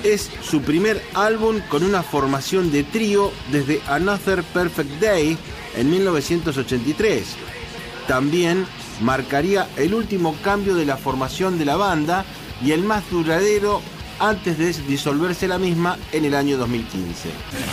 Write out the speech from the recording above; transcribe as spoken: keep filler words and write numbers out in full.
es su primer álbum con una formación de trío desde Another Perfect Day en mil novecientos ochenta y tres. También marcaría el último cambio de la formación de la banda y el más duradero antes de disolverse la misma en el año dos mil quince.